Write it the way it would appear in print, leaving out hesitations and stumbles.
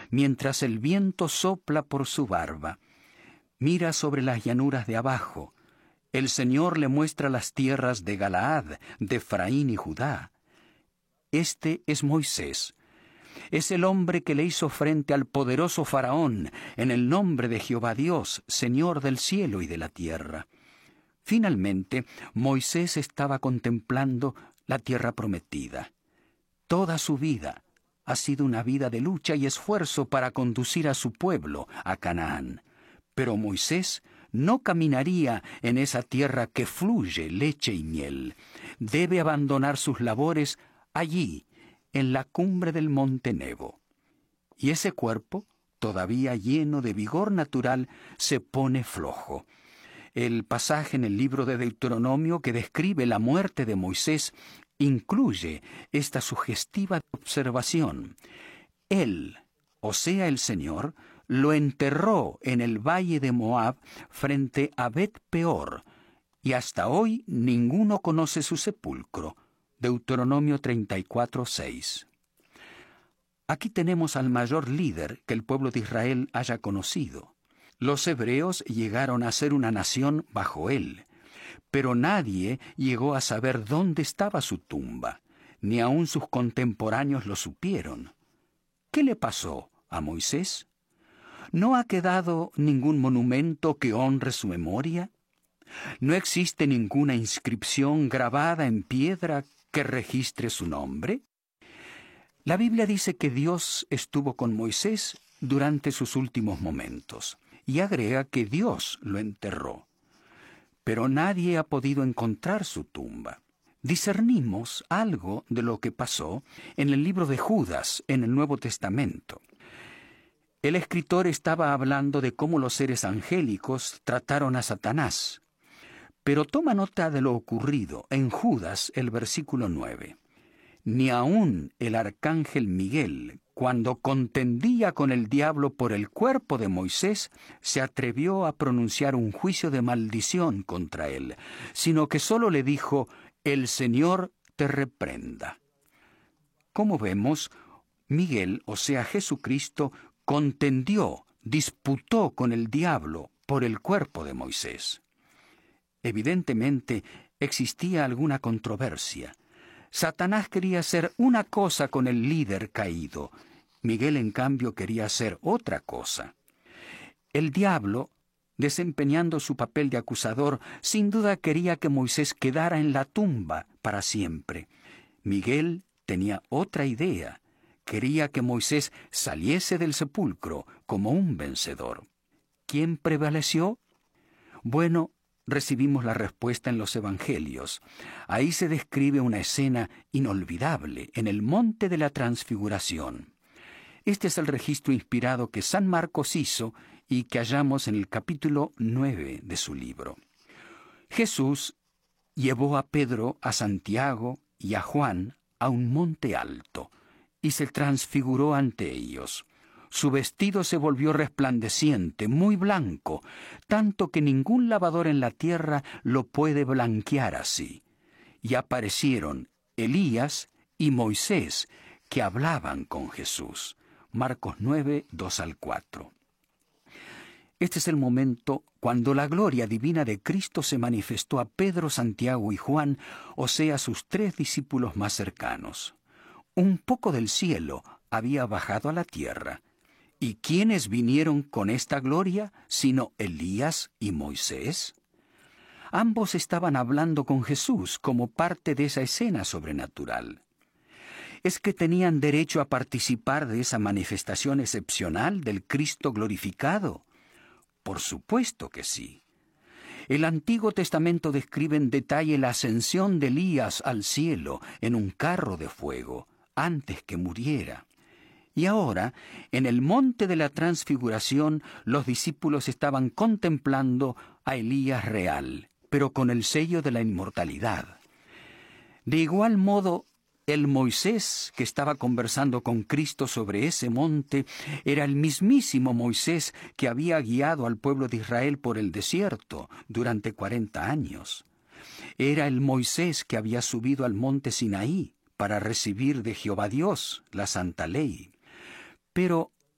mientras el viento sopla por su barba. Mira sobre las llanuras de abajo. El Señor le muestra las tierras de Galaad, de Efraín y Judá. Este es Moisés. Es el hombre que le hizo frente al poderoso Faraón en el nombre de Jehová Dios, Señor del cielo y de la tierra. Finalmente, Moisés estaba contemplando la tierra prometida. Toda su vida ha sido una vida de lucha y esfuerzo para conducir a su pueblo a Canaán. Pero Moisés no caminaría en esa tierra que fluye leche y miel. Debe abandonar sus labores allí, en la cumbre del monte Nebo. Y ese cuerpo, todavía lleno de vigor natural, se pone flojo. El pasaje en el libro de Deuteronomio que describe la muerte de Moisés incluye esta sugestiva observación. Él, o sea el Señor, lo enterró en el valle de Moab frente a Bet-peor, y hasta hoy ninguno conoce su sepulcro. Deuteronomio 34:6. Aquí tenemos al mayor líder que el pueblo de Israel haya conocido. Los hebreos llegaron a ser una nación bajo él, pero nadie llegó a saber dónde estaba su tumba, ni aun sus contemporáneos lo supieron. ¿Qué le pasó a Moisés? ¿No ha quedado ningún monumento que honre su memoria? ¿No existe ninguna inscripción grabada en piedra que registre su nombre? La Biblia dice que Dios estuvo con Moisés durante sus últimos momentos, y agrega que Dios lo enterró. Pero nadie ha podido encontrar su tumba. Discernimos algo de lo que pasó en el libro de Judas, en el Nuevo Testamento. El escritor estaba hablando de cómo los seres angélicos trataron a Satanás. Pero toma nota de lo ocurrido en Judas, el versículo 9. Ni aun el arcángel Miguel, cuando contendía con el diablo por el cuerpo de Moisés, se atrevió a pronunciar un juicio de maldición contra él, sino que solo le dijo: «El Señor te reprenda». Como vemos, Miguel, o sea Jesucristo, contendió, disputó con el diablo por el cuerpo de Moisés. Evidentemente, existía alguna controversia. Satanás quería hacer una cosa con el líder caído. Miguel, en cambio, quería hacer otra cosa. El diablo, desempeñando su papel de acusador, sin duda quería que Moisés quedara en la tumba para siempre. Miguel tenía otra idea. Quería que Moisés saliese del sepulcro como un vencedor. ¿Quién prevaleció? Bueno, recibimos la respuesta en los Evangelios. Ahí se describe una escena inolvidable en el Monte de la Transfiguración. Este es el registro inspirado que San Marcos hizo y que hallamos en el capítulo 9 de su libro. Jesús llevó a Pedro, a Santiago y a Juan a un monte alto y se transfiguró ante ellos. Su vestido se volvió resplandeciente, muy blanco, tanto que ningún lavador en la tierra lo puede blanquear así. Y aparecieron Elías y Moisés, que hablaban con Jesús. Marcos 9, 2-4. Este es el momento cuando la gloria divina de Cristo se manifestó a Pedro, Santiago y Juan, o sea, sus 3 discípulos más cercanos. Un poco del cielo había bajado a la tierra. ¿Y quiénes vinieron con esta gloria, sino Elías y Moisés? Ambos estaban hablando con Jesús como parte de esa escena sobrenatural. ¿Es que tenían derecho a participar de esa manifestación excepcional del Cristo glorificado? Por supuesto que sí. El Antiguo Testamento describe en detalle la ascensión de Elías al cielo en un carro de fuego, antes que muriera. Y ahora, en el monte de la Transfiguración, los discípulos estaban contemplando a Elías real, pero con el sello de la inmortalidad. De igual modo, el Moisés que estaba conversando con Cristo sobre ese monte era el mismísimo Moisés que había guiado al pueblo de Israel por el desierto durante 40 años. Era el Moisés que había subido al monte Sinaí para recibir de Jehová Dios la santa ley. Pero